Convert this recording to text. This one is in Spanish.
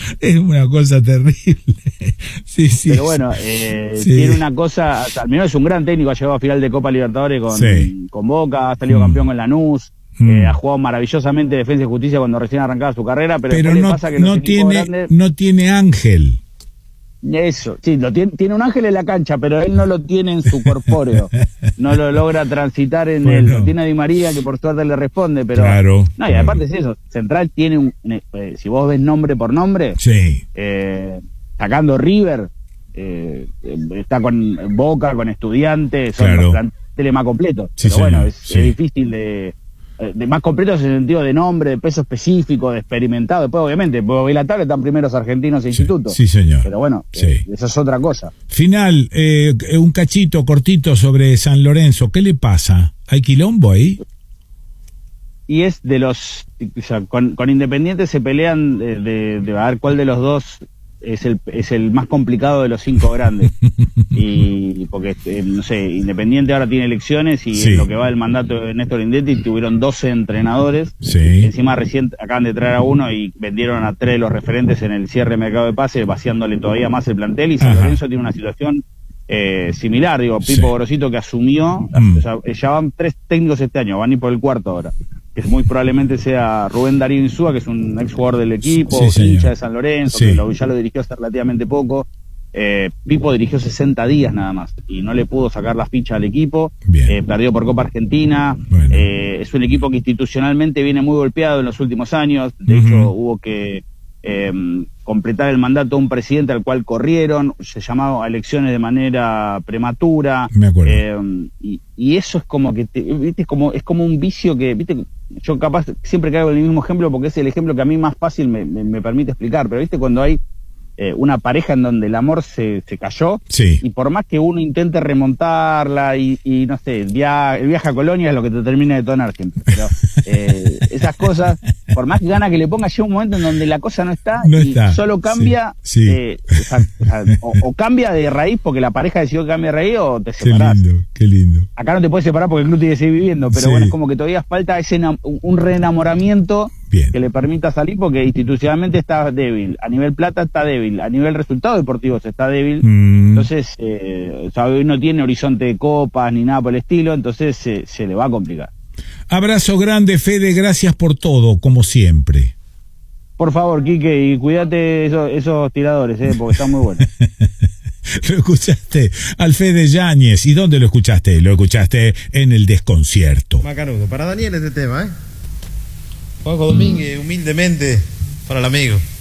Es una cosa terrible. Sí, sí. Pero bueno, sí. tiene una cosa, al menos es un gran técnico, ha llegado a final de Copa Libertadores con Boca, ha salido campeón con Lanús, ha jugado maravillosamente Defensa y Justicia cuando recién arrancaba su carrera, pero no, le pasa que los grandes, no tiene ángel. Eso, sí, tiene un ángel en la cancha, pero él no lo tiene en su corpóreo, no lo logra transitar en él. Tiene a Di María, que por suerte le responde, pero claro, no, y aparte es eso, Central tiene si vos ves nombre por nombre, sí. Sacando River, está con Boca, con Estudiantes, son los planteles más completos, sí, pero bueno, es difícil de más completos en el sentido de nombre, de peso específico, de experimentado. Después, obviamente, por la tabla están primeros argentinos e institutos. Sí, señor. Pero bueno, eso es otra cosa. Final, un cachito cortito sobre San Lorenzo. ¿Qué le pasa? ¿Hay quilombo ahí? Y es de los... O sea, con Independiente se pelean de a ver cuál de los dos es el más complicado de los 5 grandes. Y porque, no sé, Independiente ahora tiene elecciones y en lo que va del mandato de Néstor Indetti tuvieron 12 entrenadores. Encima recién acaban de traer a uno y vendieron a 3 de los referentes en el cierre de mercado de pases, vaciándole todavía más el plantel. Y San Lorenzo tiene una situación similar, digo, Pipo Gorosito, que asumió, o sea, ya van 3 técnicos este año, van a ir por el cuarto ahora, que muy probablemente sea Rubén Darío Insúa, que es un ex jugador del equipo, hincha de San Lorenzo, que ya lo dirigió hace relativamente poco. Pipo dirigió 60 días nada más y no le pudo sacar la ficha al equipo, perdió por Copa Argentina. Es un equipo que institucionalmente viene muy golpeado en los últimos años, de hecho hubo que completar el mandato de un presidente al cual corrieron, se llamaba elecciones de manera prematura. Me acuerdo. Y eso es como que viste, es como un vicio que, viste, yo capaz siempre caigo en el mismo ejemplo porque es el ejemplo que a mí más fácil me permite explicar, pero viste cuando hay una pareja en donde el amor se cayó, y por más que uno intente remontarla y no sé, el viaje a Colonia es lo que te termina de detonar siempre, pero esas cosas, por más ganas que le pongas, llega un momento en donde la cosa no está, solo cambia, o cambia de raíz porque la pareja decidió que cambie de raíz, o te separás. Qué lindo. Acá no te puedes separar porque el club tiene que seguir viviendo, pero bueno, es como que todavía falta un reenamoramiento que le permita salir, porque institucionalmente está débil, a nivel plata está débil, a nivel resultados deportivos está débil, entonces hoy no tiene horizonte de copas ni nada por el estilo, entonces se le va a complicar. Abrazo grande, Fede, gracias por todo, como siempre. Por favor, Quique, y cuídate esos tiradores, porque están muy buenos. Lo escuchaste al Fede Yáñez. ¿Y dónde lo escuchaste? Lo escuchaste en El Desconcierto. Macanudo. Para Daniel este tema, Juanjo Domínguez, humildemente, para el amigo.